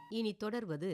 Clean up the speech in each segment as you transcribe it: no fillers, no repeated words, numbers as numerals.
இனி தொடர்வது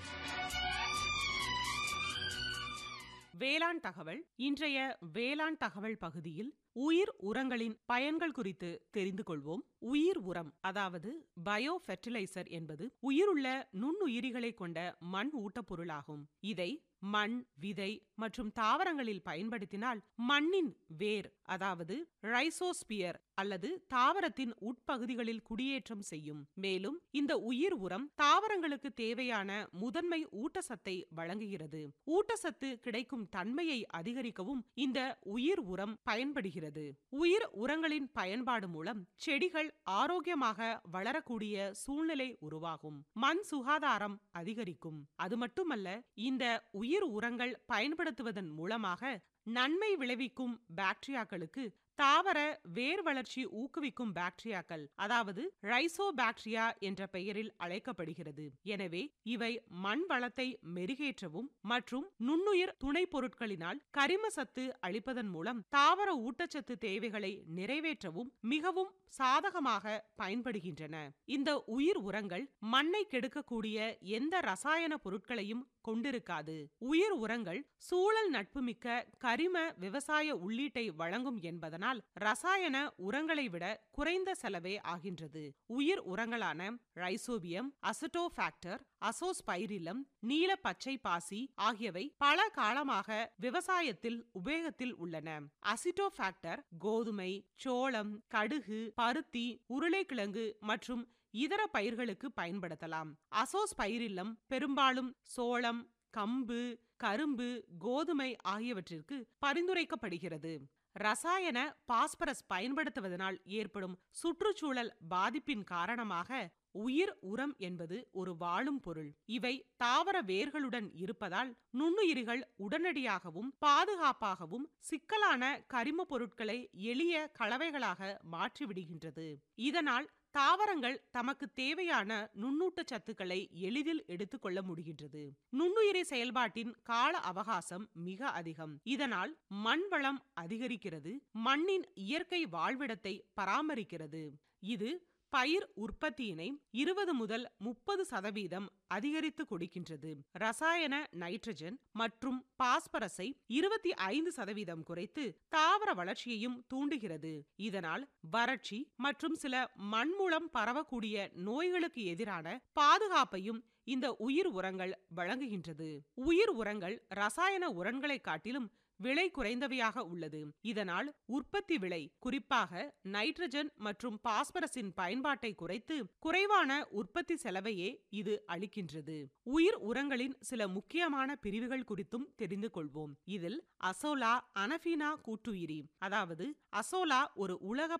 வேளாண் தகவல். இன்றைய வேளாண் தகவல் பகுதியில் உயிர் உரங்களின் பயன்கள் குறித்து தெரிந்து கொள்வோம். உயிர் உரம், அதாவது பயோ ஃபெர்டிலைசர் என்பது உயிருள்ள நுண்ணுயிரிகளை கொண்ட மண் ஊட்டப்பொருளாகும். இதை மண், விதை மற்றும் தாவரங்களில் பயன்படுத்தினால் மண்ணின் வேர், அதாவது ரைசோஸ்பியர் அல்லது தாவரத்தின் உட்பகுதிகளில் குடியேற்றம் செய்யும். மேலும் இந்த உயிர் உரம் தாவரங்களுக்கு தேவையான முதன்மை ஊட்டச்சத்தை வழங்குகிறது. ஊட்டச்சத்து கிடைக்கும் தன்மையை அதிகரிக்கவும் இந்த உயிர் உரம் பயன்படுகிறது. உயிர் உரங்களின் பயன்பாடு மூலம் செடிகள் ஆரோக்கியமாக வளரக்கூடிய சூழ்நிலை உருவாகும். மண் சுகாதாரம் அதிகரிக்கும். அது மட்டுமல்ல, இந்த உயிர் உரங்கள் பயன்படுத்துவதன் மூலமாக நன்மை விளைவிக்கும் பாக்டீரியாக்களுக்கு தாவர வேர் வளர்ச்சி ஊக்குவிக்கும் பாக்டீரியாக்கள், அதாவது ரைசோபாக்டீரியா என்ற பெயரில் அழைக்கப்படுகிறது. எனவே இவை மண் வளத்தை மெருகேற்றவும் மற்றும் நுண்ணுயிர் துணை பொருட்களினால் கரிம சத்து அளிப்பதன் மூலம் தாவர ஊட்டச்சத்து தேவைகளை நிறைவேற்றவும் மிகவும் சாதகமாக பயன்படுகின்றன. இந்த உயிர் உரங்கள் மண்ணை கெடுக்கக்கூடிய எந்த ரசாயன பொருட்களையும் கொண்டிருக்காது. உயிர் உரங்கள் சூழல் நட்புமிக்க கரிம விவசாய உள்ளீட்டை வழங்கும் என்பதனால் ரசாயன உரங்களை விட குறைந்த செலவே ஆகின்றது. உயிர் உரங்களான ரைசோபியம், அசிட்டோபாக்டர், அசோஸ்பைரிலம், நீல பச்சை பாசி ஆகியவை பல காலமாக விவசாயத்தில் உபயோகத்தில் உள்ளன. அசிட்டோபாக்டர் கோதுமை, சோளம், கடுகு, பருத்தி, உருளைக்கிழங்கு மற்றும் இதர பயிர்களுக்கு பயன்படுத்தலாம். அசோஸ்பைரிலம் பெரும்பாலும் சோளம், கம்பு, கரும்பு, கோதுமை ஆகியவற்றிற்கு பரிந்துரைக்கப்படுகிறது. ரசாயன பாஸ்பரஸ் பயன்படுத்துவதனால் ஏற்படும் சுற்றுச்சூழல் பாதிப்பின் காரணமாக உயிர் உரம் என்பது ஒரு வாழும் பொருள். இவை தாவர வேர்களுடன் இருப்பதால் நுண்ணுயிரிகள் உடனடியாகவும் பாதுகாப்பாகவும் சிக்கலான கரிம பொருட்களை எளிய கலவைகளாக மாற்றிவிடுகின்றது. இதனால் தாவரங்கள் தமக்கு தேவையான நுண்ணூட்ட சத்துக்களை எளிதில் எடுத்துக்கொள்ள முடிகின்றது. நுண்ணுயிரி செயல்பாட்டின் கால அவகாசம் மிக அதிகம். இதனால் மண் வளம் அதிகரிக்கிறது, மண்ணின் இயற்கை வாழ்விடத்தை பராமரிக்கிறது. இது பயிர் உற்பத்தியினை 20 முதல் 30% அதிகரித்து கொடுக்கின்றது. ரசாயன நைட்ரஜன் மற்றும் பாஸ்பரஸை 25% குறைத்து தாவர வளர்ச்சியையும் தூண்டுகிறது. இதனால் வறட்சி மற்றும் சில மண் மூலம் பரவக்கூடிய நோய்களுக்கு எதிரான பாதுகாப்பையும் இந்த உயிர் உரங்கள் வழங்குகின்றது. உயிர் உரங்கள் ரசாயன உரங்களை காட்டிலும் விலை குறைந்தவையாக உள்ளது. இதனால் உற்பத்தி விலை, குறிப்பாக நைட்ரஜன் மற்றும் பாஸ்பரஸின் பயன்பாட்டை குறைத்து குறைவான உற்பத்தி செலவையே இது அளிக்கின்றது. உயிர் உரங்களின் சில முக்கியமான பிரிவுகள் குறித்தும் தெரிந்து கொள்வோம். இதில் அசோலா, அனபீனா கூட்டுயிரி, அதாவது அசோலா ஒரு உலக